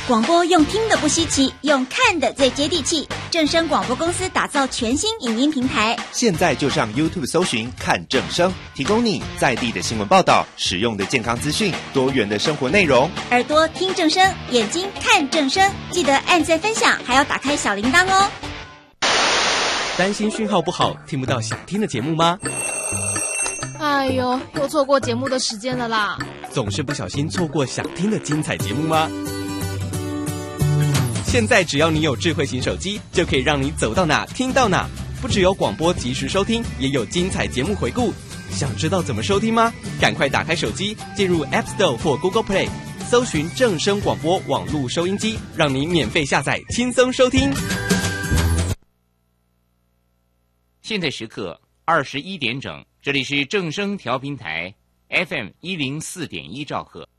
广播用听的不稀奇，用看的最接地气。正声广播公司打造全新影音平台， 现在就上 YouTube 搜寻看正声，提供你在地的新闻报道、实用的健康资讯、多元的生活内容。 耳朵听正声，眼睛看正声，记得按赞分享，还要打开小铃铛哦。 担心讯号不好，听不到想听的节目吗？ 哎呦，又错过节目的时间了啦！ 总是不小心错过想听的精彩节目吗？现在只要你有智慧型手机，就可以让你走到哪听到哪。不只有广播及时收听，也有精彩节目回顾。想知道怎么收听吗？赶快打开手机，进入 App Store 或 Google Play， 搜寻正声广播网络收音机，让你免费下载，轻松收听。 现在时刻21点整，这里是正声调频台 FM104.1兆赫。